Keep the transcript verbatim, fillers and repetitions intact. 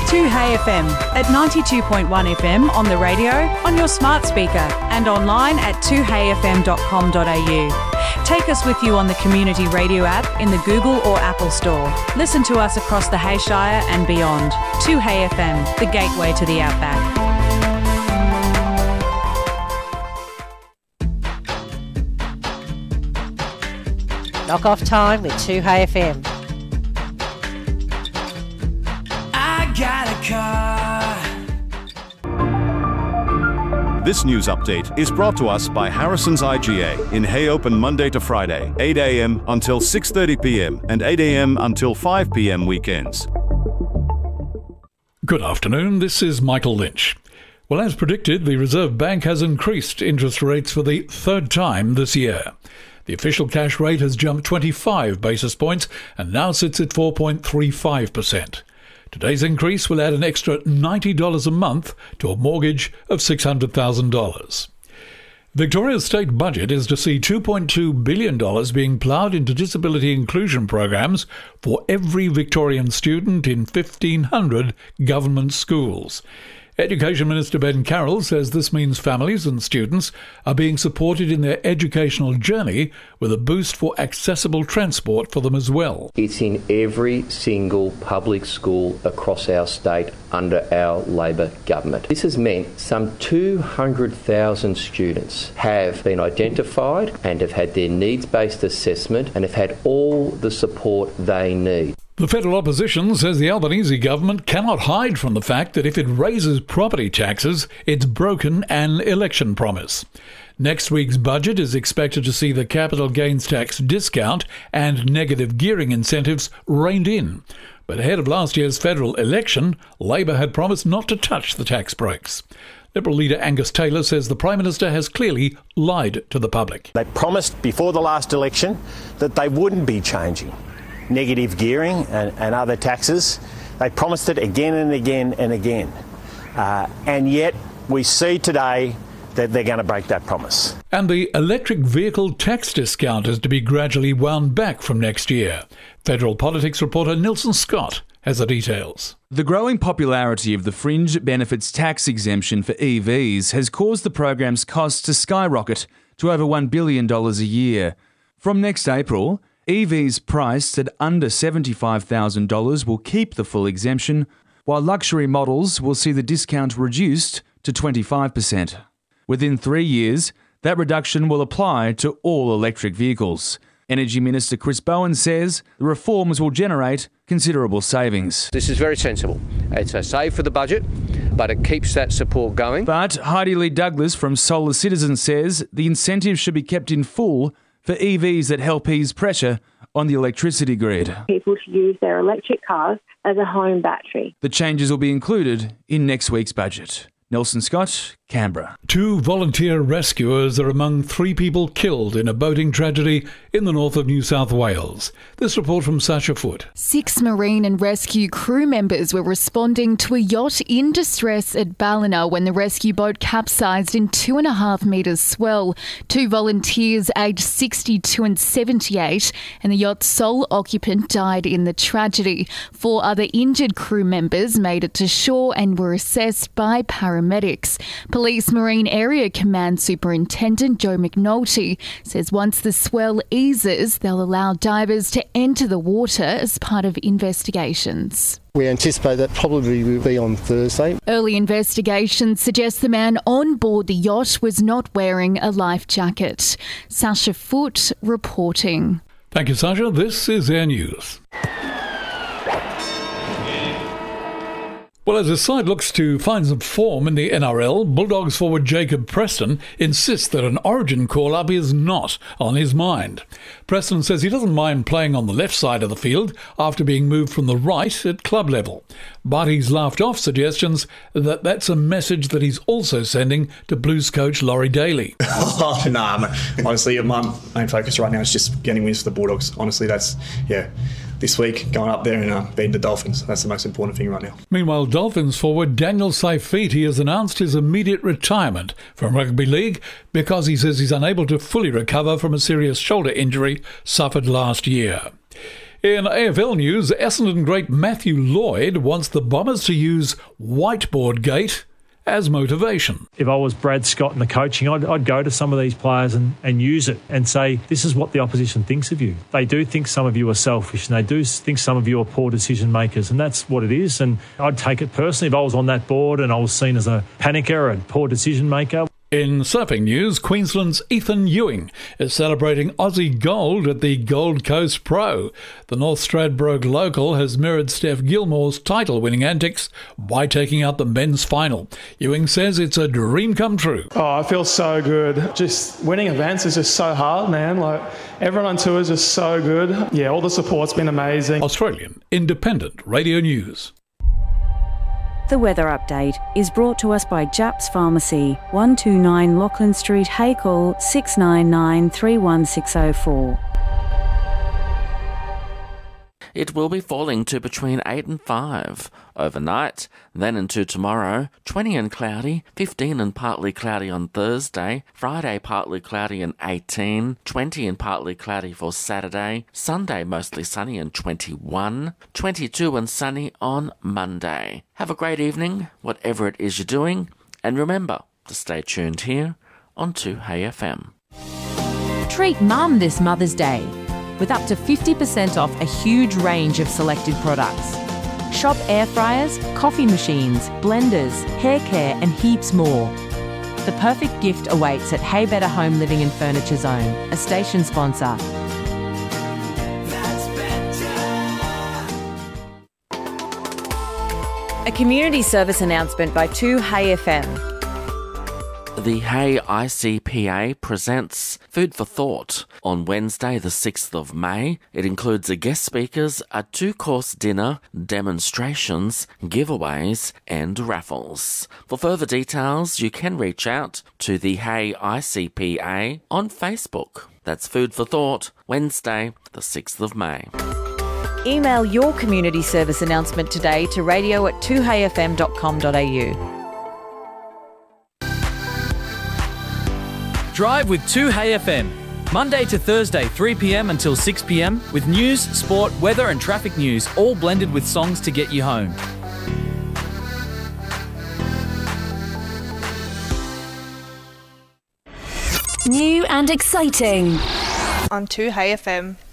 two Hey F M at ninety-two point one F M on the radio, on your smart speaker and online at two hey f m dot com dot a u. Take us with you on the Community Radio app in the Google or Apple Store. Listen to us across the Hayshire and beyond. two Hey F M, the gateway to the outback. Knock off time with two Hey F M. I got a car. This news update is brought to us by Harrison's I G A in Hay open Monday to Friday, eight a m until six thirty p m and eight a m until five p m weekends. Good afternoon, this is Michael Lynch. Well, as predicted, the Reserve Bank has increased interest rates for the third time this year. The official cash rate has jumped twenty-five basis points and now sits at four point three five percent. Today's increase will add an extra ninety dollars a month to a mortgage of six hundred thousand dollars. Victoria's state budget is to see two point two billion dollars being ploughed into disability inclusion programs for every Victorian student in fifteen hundred government schools. Education Minister Ben Carroll says this means families and students are being supported in their educational journey with a boost for accessible transport for them as well. It's in every single public school across our state under our Labor government. This has meant some two hundred thousand students have been identified and have had their needs-based assessment and have had all the support they need. The federal opposition says the Albanese government cannot hide from the fact that if it raises property taxes, it's broken an election promise. Next week's budget is expected to see the capital gains tax discount and negative gearing incentives reined in. But ahead of last year's federal election, Labor had promised not to touch the tax breaks. Liberal leader Angus Taylor says the Prime Minister has clearly lied to the public. They promised before the last election that they wouldn't be changing negative gearing and, and other taxes. They promised it again and again and again. Uh, and yet we see today that they're going to break that promise. And the electric vehicle tax discount is to be gradually wound back from next year. Federal politics reporter Nelson Scott has the details. The growing popularity of the fringe benefits tax exemption for E Vs has caused the program's costs to skyrocket to over one billion dollars a year. From next April, E Vs priced at under seventy-five thousand dollars will keep the full exemption, while luxury models will see the discount reduced to twenty-five percent. Within three years, that reduction will apply to all electric vehicles. Energy Minister Chris Bowen says the reforms will generate considerable savings. This is very sensible. It's a save for the budget, but it keeps that support going. But Heidi Lee Douglas from Solar Citizen says the incentives should be kept in full for E Vs that help ease pressure on the electricity grid. People to use their electric cars as a home battery. The changes will be included in next week's budget. Nelson Scott, Canberra. Two volunteer rescuers are among three people killed in a boating tragedy in the north of New South Wales. This report from Sasha Foote. Six marine and rescue crew members were responding to a yacht in distress at Ballina when the rescue boat capsized in two and a half metres swell. Two volunteers aged sixty-two and seventy-eight and the yacht's sole occupant died in the tragedy. Four other injured crew members made it to shore and were assessed by paramedics. Police Marine Area Command Superintendent Joe McNulty says once the swell eases, they'll allow divers to enter the water as part of investigations. We anticipate that probably will be on Thursday. Early investigations suggest the man on board the yacht was not wearing a life jacket. Sasha Foote reporting. Thank you, Sasha. This is Air News. Well, as his side looks to find some form in the N R L, Bulldogs forward Jacob Preston insists that an Origin call-up is not on his mind. Preston says he doesn't mind playing on the left side of the field after being moved from the right at club level. But he's laughed off suggestions that that's a message that he's also sending to Blues coach Laurie Daly. Oh, no, nah, honestly, my main focus right now is just getting wins for the Bulldogs. Honestly, that's, yeah, this week, going up there and uh, beating the Dolphins. That's the most important thing right now. Meanwhile, Dolphins forward Daniel Saifiti has announced his immediate retirement from rugby league because he says he's unable to fully recover from a serious shoulder injury suffered last year. In A F L news, Essendon great Matthew Lloyd wants the Bombers to use Whiteboard Gate as motivation. If I was Brad Scott in the coaching, I'd, I'd go to some of these players and, and use it and say, this is what the opposition thinks of you. They do think some of you are selfish and they do think some of you are poor decision makers, and that's what it is. And I'd take it personally if I was on that board and I was seen as a panicker and poor decision maker. In surfing news, Queensland's Ethan Ewing is celebrating Aussie gold at the Gold Coast Pro. The North Stradbroke local has mirrored Steph Gilmore's title-winning antics by taking out the men's final. Ewing says it's a dream come true. Oh, I feel so good. Just winning events is just so hard, man. Like, everyone on tour is just so good. Yeah, all the support's been amazing. Australian Independent Radio News. The weather update is brought to us by Japs Pharmacy, one two nine Lachlan Street, Hackle, six nine nine, three one six oh four. It will be falling to between eight and five overnight, then into tomorrow, twenty and cloudy, fifteen and partly cloudy on Thursday, Friday partly cloudy and eighteen, twenty and partly cloudy for Saturday, Sunday mostly sunny and twenty-one, twenty-two and sunny on Monday. Have a great evening, whatever it is you're doing, and remember to stay tuned here on two Hey F M. Treat Mum this Mother's Day with up to fifty percent off a huge range of selected products. Shop air fryers, coffee machines, blenders, hair care and heaps more. The perfect gift awaits at Hey Better Home Living and Furniture Zone, a station sponsor. A community service announcement by two Hey F M. The Hey I C P A presents Food for Thought on Wednesday the sixth of May. It includes a guest speakers, a two-course dinner, demonstrations, giveaways and raffles. For further details, you can reach out to the Hey I C P A on Facebook. That's Food for Thought, Wednesday the sixth of May. Email your community service announcement today to radio at two hey f m dot com dot a u. Drive with two Hey F M. Monday to Thursday, three p m until six p m with news, sport, weather and traffic news, all blended with songs to get you home. New and exciting on two Hey F M.